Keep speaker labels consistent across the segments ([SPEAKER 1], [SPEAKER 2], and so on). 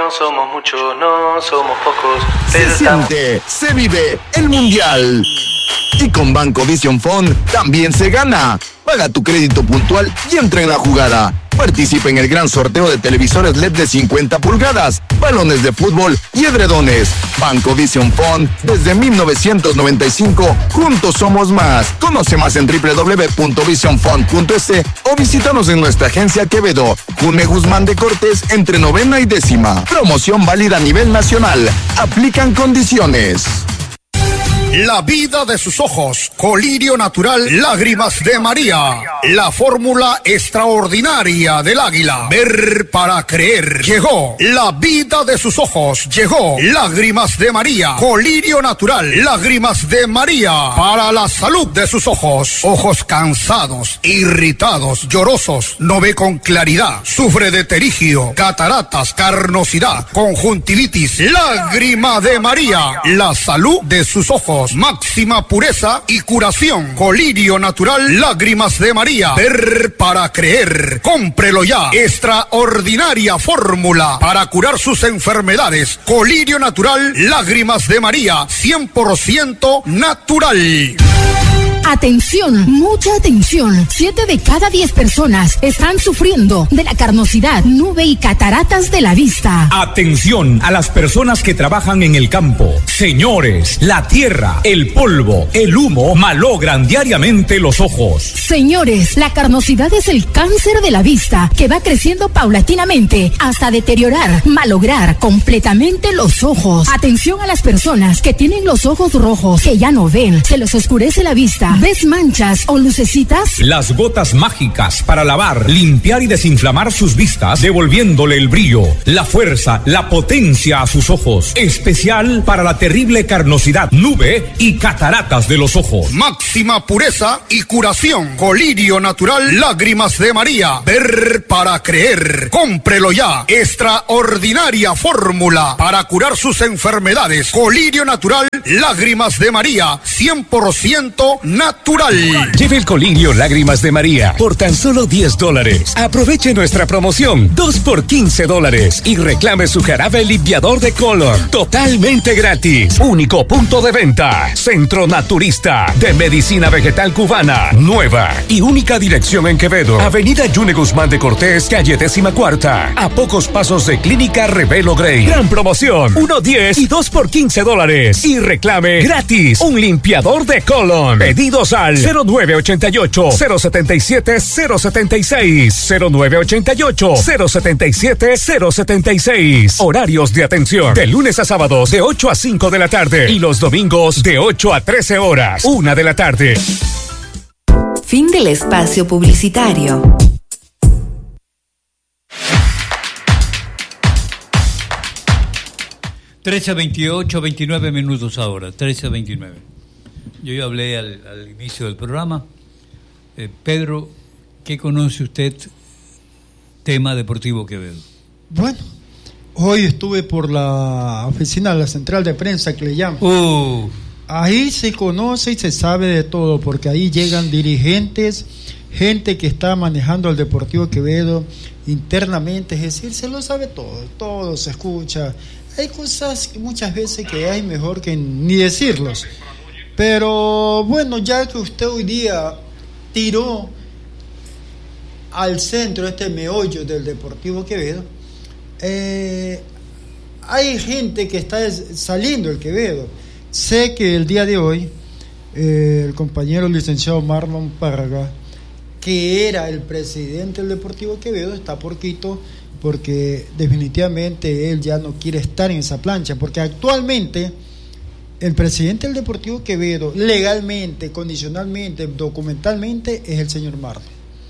[SPEAKER 1] No somos muchos, no somos pocos.
[SPEAKER 2] Se siente, se vive el Mundial. Y con Banco Vision Fund también se gana. Paga tu crédito puntual y entra en la jugada. Participa en el gran sorteo de televisores LED de 50 pulgadas, balones de fútbol y edredones. Banco Vision Fund, desde 1995, juntos somos más. Conoce más en www.visionfund.es o visítanos en nuestra agencia Quevedo, June Guzmán de Cortés, entre 9ª y 10ª. Promoción válida a nivel nacional. Aplican condiciones.
[SPEAKER 3] La vida de sus ojos, colirio natural, lágrimas de María. La fórmula extraordinaria del águila. Ver para creer. Llegó la vida de sus ojos. Llegó lágrimas de María. Colirio natural, lágrimas de María. Para la salud de sus ojos. Ojos cansados, irritados, llorosos, no ve con claridad. Sufre de terigio, cataratas, carnosidad, conjuntivitis. Lágrima de María. La salud de sus ojos. Máxima pureza y curación. Colirio natural, lágrimas de María. Ver para creer. Cómprelo ya. Extraordinaria fórmula para curar sus enfermedades. Colirio natural, lágrimas de María. 100% natural.
[SPEAKER 4] Atención, mucha atención. 7 de cada 10 personas están sufriendo de la carnosidad, nube y cataratas de la vista.
[SPEAKER 5] Atención a las personas que trabajan en el campo. Señores, la tierra, el polvo, el humo malogran diariamente los ojos.
[SPEAKER 4] Señores, la carnosidad es el cáncer de la vista que va creciendo paulatinamente hasta deteriorar, malograr completamente los ojos. Atención a las personas que tienen los ojos rojos, que ya no ven, se les oscurece la vista. ¿Ves manchas o lucecitas?
[SPEAKER 5] Las gotas mágicas para lavar, limpiar y desinflamar sus vistas, devolviéndole el brillo, la fuerza, la potencia a sus ojos. Especial para la terrible carnosidad, nube y cataratas de los ojos.
[SPEAKER 3] Máxima pureza y curación. Colirio natural, lágrimas de María. Ver para creer. Cómprelo ya. Extraordinaria fórmula para curar sus enfermedades. Colirio natural, lágrimas de María. 100% natural.
[SPEAKER 6] Lleve el colirio Lágrimas de María por tan solo $10. Aproveche nuestra promoción 2 por $15 y reclame su jarabe limpiador de color totalmente gratis. Único punto de venta. Centro Naturista de Medicina Vegetal Cubana. Nueva y única dirección en Quevedo. Avenida June Guzmán de Cortés, calle 14ª. A pocos pasos de Clínica Revelo Grey. Gran promoción. 1.10 y 2 por $15. Y reclame gratis un limpiador de colon. Pedidos al 0988-077-076. 0988-077-076. Horarios de atención de lunes a sábados de 8 a 5 de la tarde y los domingos de 8 a 13 horas, 1 de la tarde.
[SPEAKER 7] Fin del espacio publicitario.
[SPEAKER 8] Trece 29 minutos ahora, 13:29. Yo ya hablé al inicio del programa. Pedro, ¿qué conoce usted tema Deportivo Quevedo?
[SPEAKER 9] Bueno, hoy estuve por la oficina de la central de prensa que le llaman. Ahí se conoce y se sabe de todo, porque ahí llegan dirigentes, gente que está manejando el Deportivo Quevedo internamente, es decir, se lo sabe todo se escucha. Hay cosas que muchas veces que hay mejor que ni decirlos. Pero bueno, ya que usted hoy día tiró al centro este meollo del Deportivo Quevedo, hay gente que está saliendo del Quevedo. Sé que el día de hoy el compañero licenciado Marlon Parga, que era el presidente del Deportivo Quevedo, está por Quito, porque definitivamente él ya no quiere estar en esa plancha, porque actualmente el presidente del Deportivo Quevedo, legalmente, condicionalmente, documentalmente, es el señor Marlon.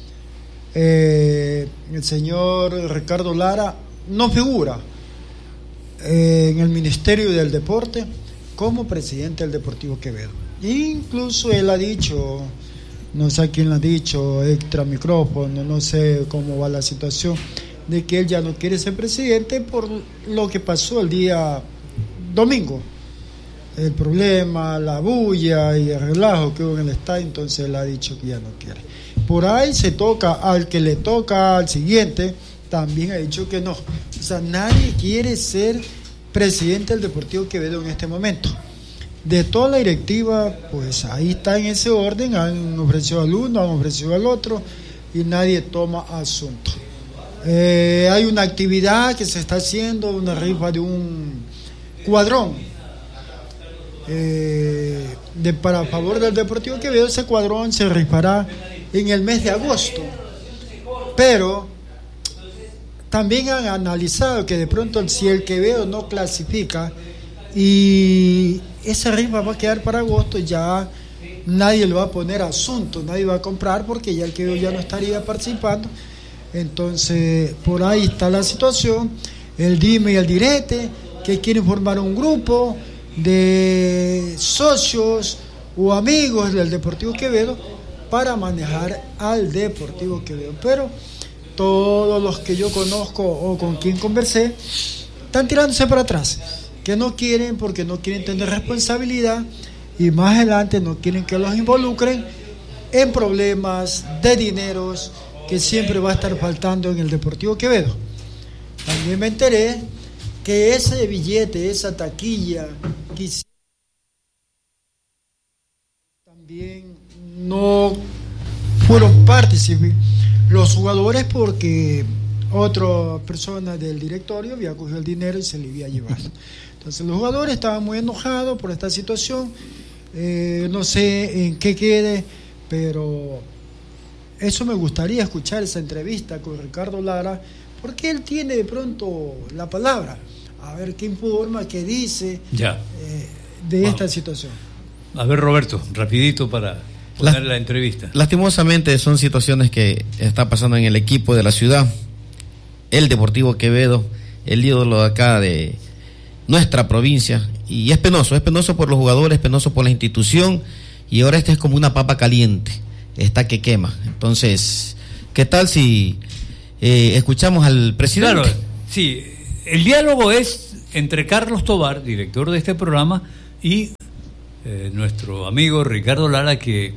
[SPEAKER 9] El señor Ricardo Lara no figura en el Ministerio del Deporte como presidente del Deportivo Quevedo. Incluso él ha dicho, no sé a quién lo ha dicho, extra micrófono, no sé cómo va la situación, de que él ya no quiere ser presidente por lo que pasó el día domingo. El problema, la bulla y el relajo que hubo en el estadio, entonces él ha dicho que ya no quiere. Por ahí se toca al que le toca al siguiente, también ha dicho que no. O sea, nadie quiere ser presidente del Deportivo Quevedo en este momento. De toda la directiva, pues ahí está en ese orden, han ofrecido al uno, han ofrecido al otro y nadie toma asunto. Hay una actividad que se está haciendo, una rifa de un cuadrón para favor del Deportivo Quevedo. Ese cuadrón se rifará en el mes de agosto, pero también han analizado que de pronto si el Quevedo no clasifica y esa rifa va a quedar para agosto, ya nadie le va a poner asunto, nadie va a comprar porque ya el Quevedo ya no estaría participando. Entonces por ahí está la situación, el dime y el direte, que quieren formar un grupo de socios o amigos del Deportivo Quevedo para manejar al Deportivo Quevedo, pero todos los que yo conozco o con quien conversé están tirándose para atrás, que no quieren porque no quieren tener responsabilidad y más adelante no quieren que los involucren en problemas de dineros que siempre va a estar faltando en el Deportivo Quevedo. También me enteré que ese billete, esa taquilla, también no fueron partícipes los jugadores porque otra persona del directorio había cogido el dinero y se le había llevado. Entonces los jugadores estaban muy enojados por esta situación. No sé en qué quede, pero eso me gustaría escuchar, esa entrevista con Ricardo Lara, porque él tiene de pronto la palabra, a ver qué informa, qué dice de esta situación.
[SPEAKER 8] A ver, Roberto, rapidito para poner la entrevista.
[SPEAKER 10] Lastimosamente son situaciones que está pasando en el equipo de la ciudad. El Deportivo Quevedo, el ídolo de acá de nuestra provincia, y es penoso por los jugadores, es penoso por la institución, y ahora es como una papa caliente, está que quema. Entonces, ¿qué tal si escuchamos al presidente?
[SPEAKER 8] Claro, sí, el diálogo es entre Carlos Tobar, director de este programa, y nuestro amigo Ricardo Lara, que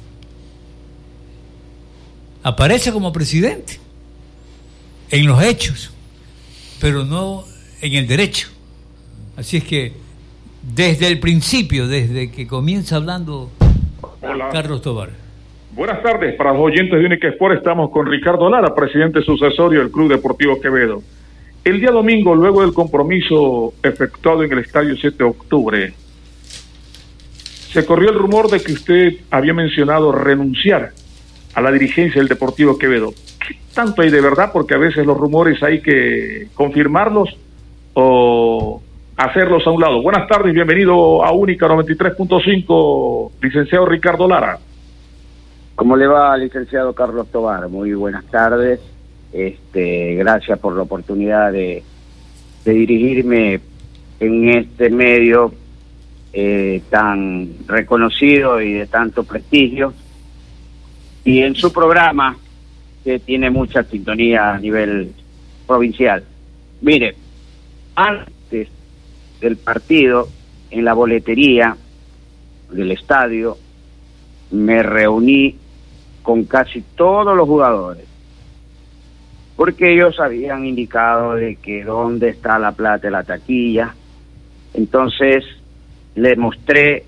[SPEAKER 8] aparece como presidente en los hechos, pero no en el derecho. Así es que desde el principio, desde que comienza hablando Carlos Tobar.
[SPEAKER 11] Buenas tardes para los oyentes de Única Sport. Estamos con Ricardo Lara, presidente sucesorio del Club Deportivo Quevedo. El día domingo, luego del compromiso efectuado en el Estadio 7 de octubre, se corrió el rumor de que usted había mencionado renunciar a la dirigencia del Deportivo Quevedo. ¿Qué tanto hay de verdad? Porque a veces los rumores hay que confirmarlos o hacerlos a un lado. Buenas tardes, bienvenido a Única 93.5, licenciado Ricardo Lara.
[SPEAKER 12] ¿Cómo le va, licenciado Carlos Tobar? Muy buenas tardes. Gracias por la oportunidad de dirigirme en este medio tan reconocido y de tanto prestigio, y en su programa que tiene mucha sintonía a nivel provincial. Mire, antes del partido, en la boletería del estadio, me reuní con casi todos los jugadores, porque ellos habían indicado de que dónde está la plata de la taquilla. Entonces le mostré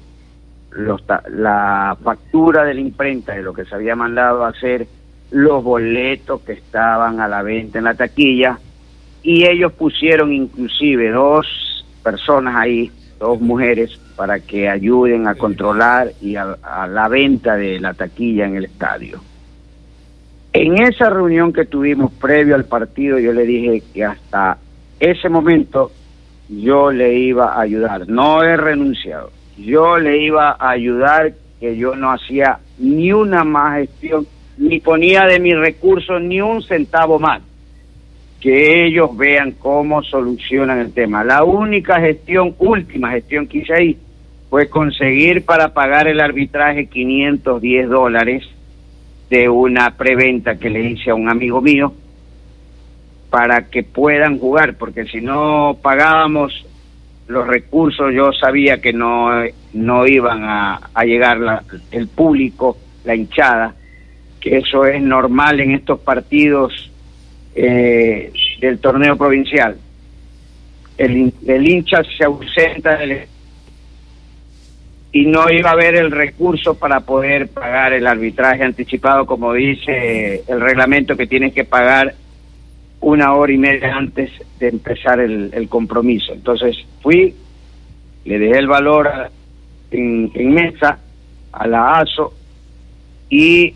[SPEAKER 12] la factura de la imprenta de lo que se había mandado a hacer, los boletos que estaban a la venta en la taquilla, y ellos pusieron inclusive 2 personas ahí, 2 mujeres, para que ayuden a controlar y a la venta de la taquilla en el estadio. En esa reunión que tuvimos previo al partido, yo le dije que hasta ese momento yo le iba a ayudar. No he renunciado. Yo le iba a ayudar, que yo no hacía ni una más gestión, ni ponía de mis recursos ni un centavo más. Que ellos vean cómo solucionan el tema. La única última gestión que hice ahí, fue conseguir para pagar el arbitraje $510 de una preventa que le hice a un amigo mío para que puedan jugar, porque si no pagábamos los recursos, yo sabía que no iban a llegar el público, la hinchada, que eso es normal en estos partidos del torneo provincial. El hincha se ausenta y no iba a haber el recurso para poder pagar el arbitraje anticipado, como dice el reglamento, que tienes que pagar 1 hora y media antes de empezar el compromiso. Entonces fui, le dejé el valor en mesa a la ASO y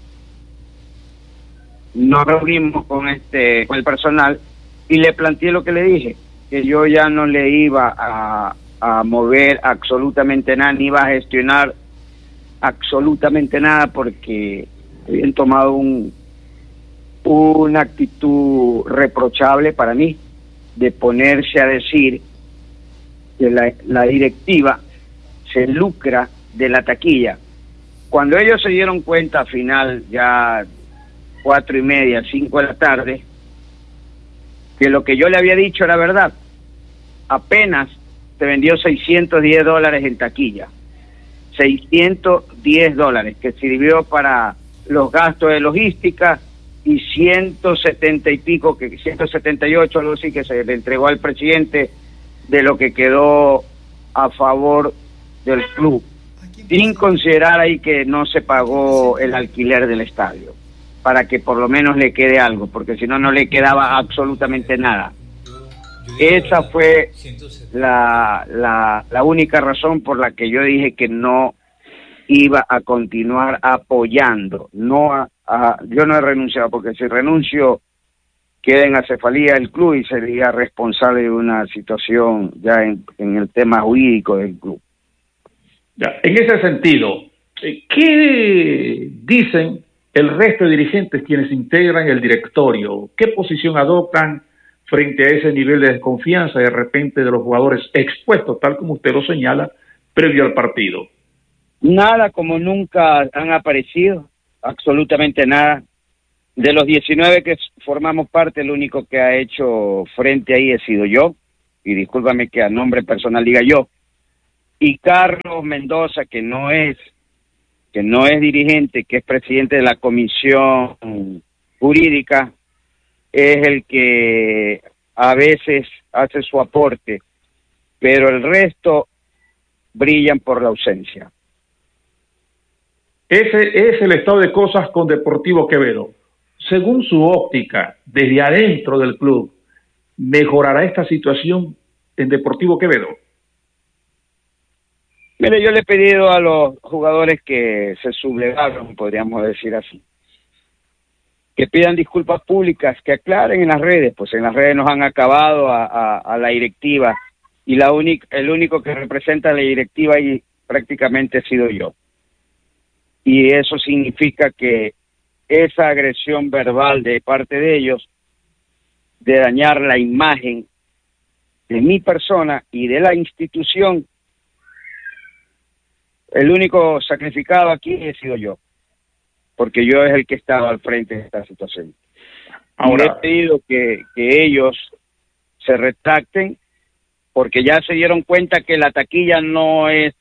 [SPEAKER 12] nos reunimos con el personal y le planteé lo que le dije, que yo ya no le iba a mover absolutamente nada, ni iba a gestionar absolutamente nada, porque habían tomado una actitud reprochable para mí de ponerse a decir que la directiva se lucra de la taquilla. Cuando ellos se dieron cuenta, al final ya 4:30, 5 de la tarde, que lo que yo le había dicho era verdad. Apenas se vendió $610 en taquilla, $610, que sirvió para los gastos de logística, y 170 y pico, 178, algo así, que se le entregó al presidente de lo que quedó a favor del club, sin considerar ahí que no se pagó el alquiler del estadio, para que por lo menos le quede algo, porque si no, no le quedaba absolutamente nada. Esa fue la única razón por la que yo dije que no iba a continuar apoyando. Yo no he renunciado, porque si renuncio queda en acefalía el club y sería responsable de una situación ya en el tema jurídico del club.
[SPEAKER 11] Ya, en ese sentido, ¿qué dicen el resto de dirigentes quienes integran el directorio? ¿Qué posición adoptan frente a ese nivel de desconfianza de repente de los jugadores expuestos, tal como usted lo señala, previo al partido?
[SPEAKER 12] Nada, como nunca han aparecido, absolutamente nada. De los 19 que formamos parte, el único que ha hecho frente ahí he sido yo, y discúlpame que a nombre personal diga yo, y Carlos Mendoza, que no es dirigente, que es presidente de la comisión jurídica, es el que a veces hace su aporte, pero el resto brillan por la ausencia.
[SPEAKER 11] Ese es el estado de cosas con Deportivo Quevedo. Según su óptica, desde adentro del club, ¿mejorará esta situación en Deportivo Quevedo?
[SPEAKER 12] Mire, yo le he pedido a los jugadores que se sublevaron, podríamos decir así, que pidan disculpas públicas, que aclaren en las redes, pues en las redes nos han acabado a la directiva, y el único que representa a la directiva y prácticamente he sido yo. Y eso significa que esa agresión verbal de parte de ellos, de dañar la imagen de mi persona y de la institución, el único sacrificado aquí he sido yo, porque yo es el que estaba al frente de esta situación. Ahora, he pedido que ellos se retracten, porque ya se dieron cuenta que la taquilla no es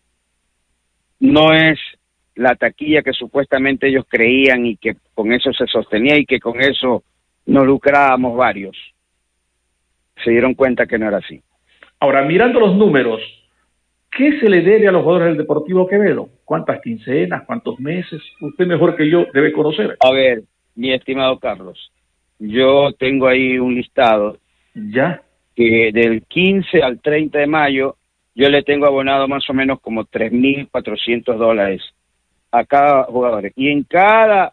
[SPEAKER 12] la taquilla que supuestamente ellos creían, y que con eso se sostenía y que con eso nos lucrábamos varios. Se dieron cuenta que no era así.
[SPEAKER 11] Ahora, mirando los números, ¿qué se le debe a los jugadores del Deportivo Quevedo? ¿Cuántas quincenas? ¿Cuántos meses? Usted mejor que yo debe conocer.
[SPEAKER 12] A ver, mi estimado Carlos, yo tengo ahí un listado.
[SPEAKER 11] ¿Ya?
[SPEAKER 12] Que del 15 al 30 de mayo yo le tengo abonado más o menos como $3,400 a cada jugador. Y en cada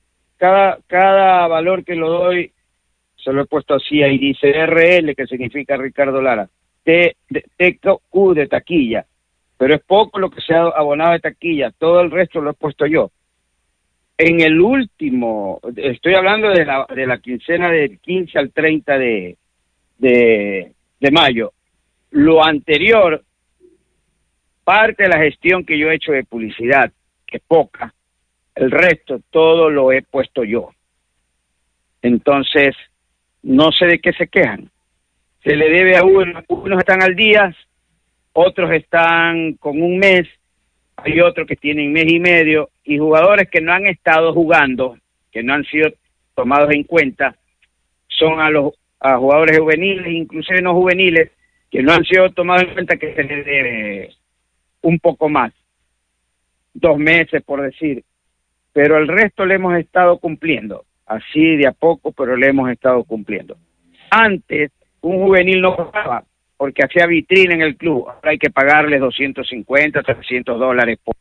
[SPEAKER 12] valor que lo doy, se lo he puesto así, ahí dice RL, que significa Ricardo Lara, TQ de taquilla, pero es poco lo que se ha abonado de taquilla, todo el resto lo he puesto yo. En el último, estoy hablando de la quincena del 15 al 30 de mayo, lo anterior, parte de la gestión que yo he hecho de publicidad, que es poca, el resto todo lo he puesto yo. Entonces, no sé de qué se quejan. Se le debe a unos están al día, otros están con un mes, hay otros que tienen mes y medio, y, jugadores que no han estado jugando, que no han sido tomados en cuenta, son a jugadores juveniles, inclusive no juveniles, que no han sido tomados en cuenta, que se les debe un poco más, 2 meses por decir, pero el resto le hemos estado cumpliendo, así de a poco, pero le hemos estado cumpliendo. Antes un juvenil no pagaba porque hacía vitrina en el club, ahora hay que pagarles $250, $300 por...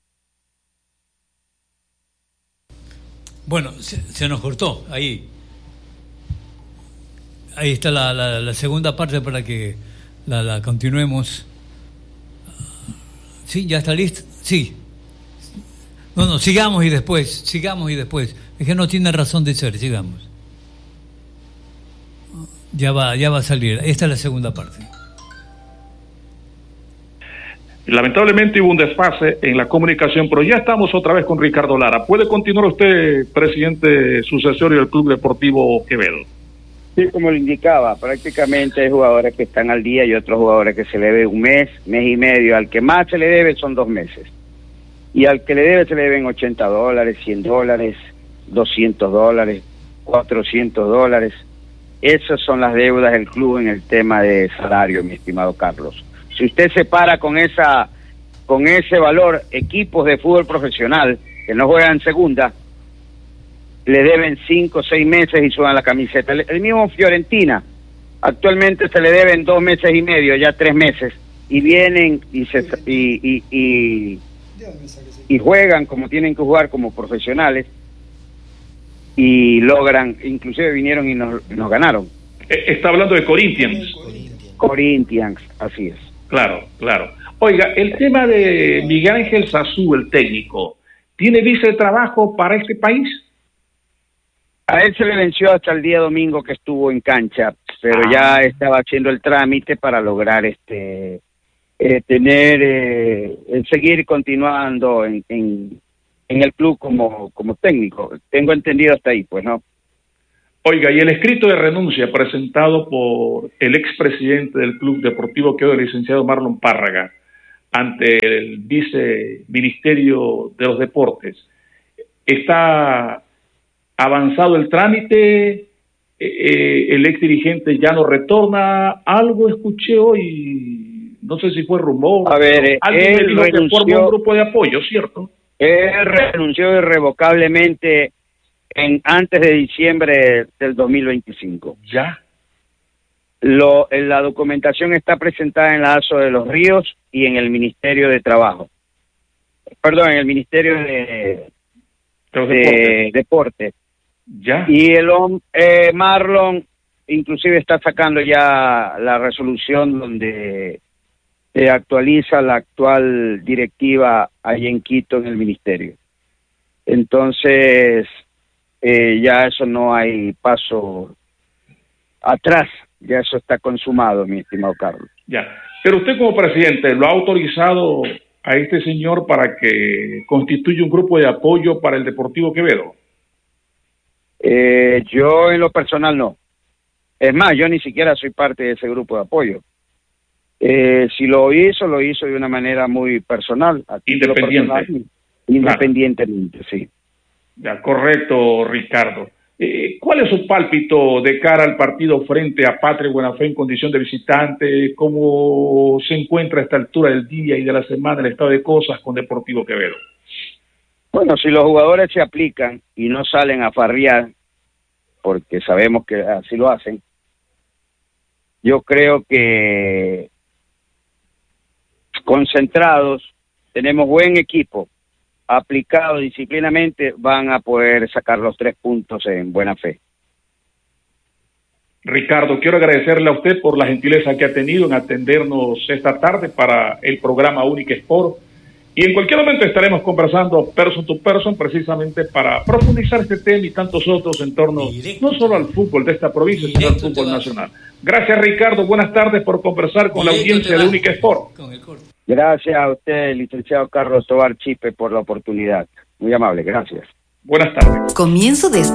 [SPEAKER 8] Bueno, se nos cortó ahí. Ahí está la segunda parte para que la continuemos. ¿Sí? ¿Ya está listo? Sí. No, sigamos y después. Es que no tiene razón de ser, sigamos. Ya va a salir. Esta es la segunda parte.
[SPEAKER 11] Lamentablemente hubo un desfase en la comunicación, pero ya estamos otra vez con Ricardo Lara. ¿Puede continuar usted, presidente sucesorio del Club Deportivo Quevedo?
[SPEAKER 12] Sí, como lo indicaba, prácticamente hay jugadores que están al día y otros jugadores que se le debe 1 mes, mes y medio. Al que más se le debe son 2 meses. Y al que le debe se le deben $80, $100, $200, $400. Esas son las deudas del club en el tema de salario, mi estimado Carlos. Si usted separa con ese valor equipos de fútbol profesional que no juegan segunda, le deben 5 o 6 meses y suban la camiseta. El mismo Fiorentina, actualmente se le deben 2 meses y medio, ya 3 meses, y vienen y juegan como tienen que jugar como profesionales y logran, inclusive vinieron y nos ganaron.
[SPEAKER 11] Está hablando de Corinthians.
[SPEAKER 12] Corinthians, así es.
[SPEAKER 11] Claro. Oiga, el tema de Miguel Ángel Sazú, el técnico, ¿tiene visa de trabajo para este país?
[SPEAKER 12] A él se le venció hasta el día domingo que estuvo en cancha, pero ya estaba haciendo el trámite para lograr seguir continuando en el club como técnico. Tengo entendido hasta ahí, pues, ¿no?
[SPEAKER 11] Oiga, y el escrito de renuncia presentado por el expresidente del Club Deportivo Quevedo, el licenciado Marlon Párraga, ante el viceministerio de los deportes, ¿está avanzado el trámite? ¿El ex dirigente ya no retorna? Algo escuché hoy, no sé si fue rumor.
[SPEAKER 12] A ver,
[SPEAKER 11] alguien me dijo que forma un grupo de apoyo, ¿cierto?
[SPEAKER 12] Él renunció irrevocablemente antes de diciembre del 2025.
[SPEAKER 11] ¿Ya?
[SPEAKER 12] La documentación está presentada en la ASO de Los Ríos y en el Ministerio de Trabajo. Perdón, en el Ministerio de Deportes.
[SPEAKER 11] ¿Ya?
[SPEAKER 12] Y Marlon inclusive está sacando ya la resolución donde se actualiza la actual directiva ahí en Quito en el Ministerio. Entonces, ya eso no hay paso atrás, ya eso está consumado, mi estimado Carlos.
[SPEAKER 11] Ya, pero usted como presidente, ¿lo ha autorizado a este señor para que constituya un grupo de apoyo para el Deportivo Quevedo?
[SPEAKER 12] Yo en lo personal no. Es más, yo ni siquiera soy parte de ese grupo de apoyo. Si lo hizo de una manera muy personal. Independientemente, claro. Sí.
[SPEAKER 11] Ya, correcto, Ricardo. ¿Cuál es su pálpito de cara al partido frente a Patria Buena Fe en condición de visitante? ¿Cómo se encuentra a esta altura del día y de la semana el estado de cosas con Deportivo Quevedo?
[SPEAKER 12] Bueno, si los jugadores se aplican y no salen a farrear, porque sabemos que así lo hacen, yo creo que concentrados, tenemos buen equipo, aplicado disciplinamente, van a poder sacar los 3 puntos en buena fe.
[SPEAKER 11] Ricardo, quiero agradecerle a usted por la gentileza que ha tenido en atendernos esta tarde para el programa Única Sport. Y en cualquier momento estaremos conversando person to person precisamente para profundizar este tema y tantos otros en torno no solo al fútbol de esta provincia, sino al fútbol nacional. Gracias, Ricardo. Buenas tardes por conversar con la audiencia de Única Sport.
[SPEAKER 12] Gracias a usted, licenciado Carlos Tobar Chipe, por la oportunidad. Muy amable, gracias.
[SPEAKER 11] Buenas tardes.
[SPEAKER 7] Comienzo de